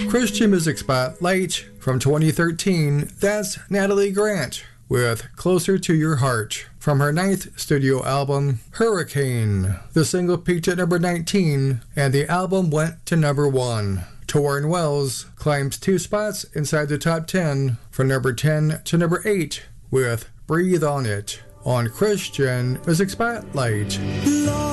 Christian Music Spotlight from 2013, that's Natalie Grant with Closer to Your Heart from her 9th studio album, Hurricane. The single peaked at number 19 and the album went to number 1. Torrin Wells climbs 2 spots inside the top 10 from number 10 to number 8 with Breathe on It on Christian Music Spotlight.